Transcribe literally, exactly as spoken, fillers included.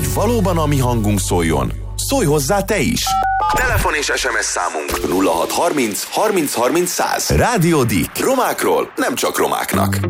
hogy valóban a mi hangunk szóljon, szólj hozzá te is! Telefon és es em es számunk nulla hat harminc harminc harminc száz. Rádió Dick. Romákról nem csak romáknak.